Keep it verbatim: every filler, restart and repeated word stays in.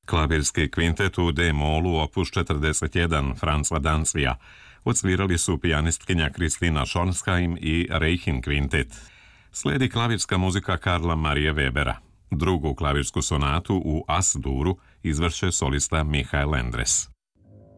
Klavirski kvintet u D-molu opus četrdeset jedan Franca Dancija odsvirali su pijanistkinja Kristina Schornsheim i Reichen kvintet. Slijedi klavirska muzika Karla Marije Webera. Drugu klavirsku sonatu u As-duru izvrše solista Michael Endres.